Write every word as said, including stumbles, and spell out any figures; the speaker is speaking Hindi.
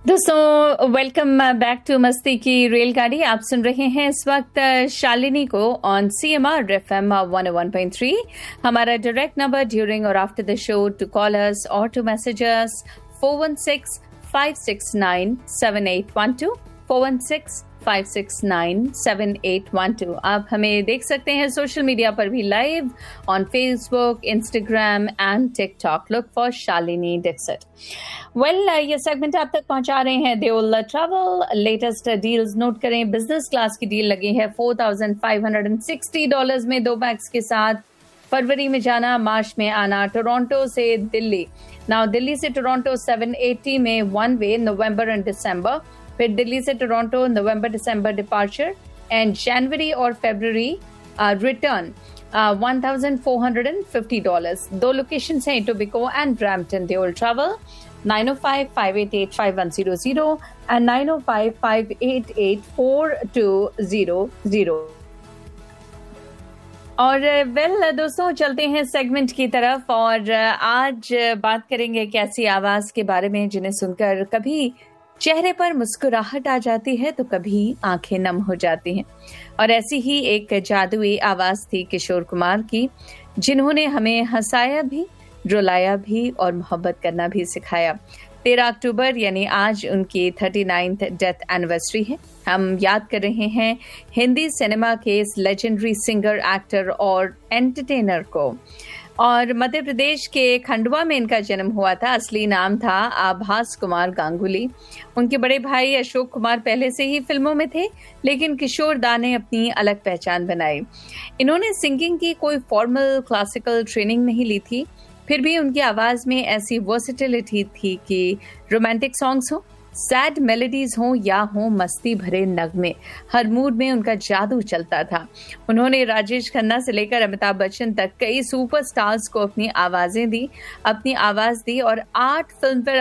दोस्तों वेलकम बैक टू मस्ती की रेलगाड़ी। आप सुन रहे हैं इस वक्त शालिनी को on C M R F M one O one point three. हमारा डायरेक्ट नंबर ड्यूरिंग और after the show to call अस और to message us four one six five six nine seven eight one two four one six five six nine seven eight one two. आप हमें देख सकते हैं सोशल मीडिया पर भी live on Facebook, Instagram and TikTok. Look for Shalini डिक्सिट। Well ये सेगमेंट आप तक पहुंचा रहे हैं Deol travel. Latest deals note करें। बिजनेस क्लास की डील लगी है four thousand five hundred sixty dollars में दो बैग्स के साथ। फरवरी में जाना, मार्च में आना। टोरंटो से दिल्ली, नाउ दिल्ली से टोरंटो सेवन एटी में वन वे, नवंबर एंड दिसंबर। फिर दिल्ली से Toronto November December departure and जनवरी और फरवरी return one thousand four hundred fifty dollars. दो लोकेशन हैं, टोबिको and Brampton. Deol travel nine O five five eight eight five one zero zero and nine O five five eight eight four to zero zero. और वेल दोस्तों चलते हैं सेगमेंट की तरफ और आज बात करेंगे एक ऐसी आवाज के बारे में जिन्हें सुनकर कभी चेहरे पर मुस्कुराहट आ जाती है तो कभी आंखें नम हो जाती हैं। और ऐसी ही एक जादुई आवाज थी किशोर कुमार की, जिन्होंने हमें हंसाया भी, रुलाया भी और मोहब्बत करना भी सिखाया। तेरह अक्टूबर यानी आज उनकी थर्टी नाइन्थ डेथ एनिवर्सरी है। हम याद कर रहे हैं हिंदी सिनेमा के इस लेजेंडरी सिंगर, एक्टर और एंटरटेनर को। और मध्य प्रदेश के खंडवा में इनका जन्म हुआ था। असली नाम था आभास कुमार गांगुली। उनके बड़े भाई अशोक कुमार पहले से ही फिल्मों में थे, लेकिन किशोर दा ने अपनी अलग पहचान बनाई। इन्होंने सिंगिंग की कोई फॉर्मल क्लासिकल ट्रेनिंग नहीं ली थी, फिर भी उनकी आवाज में ऐसी वर्सेटिलिटी थी कि रोमांटिक सॉन्ग्स हो, सैड मेलोडीज हो या हो मस्ती भरे नगमे, हर मूड में उनका जादू चलता था। उन्होंने राजेश खन्ना से लेकर अमिताभ बच्चन तक कई सुपरस्टार्स को अपनी आवाजें दी, अपनी आवाज दी और आठ फिल्म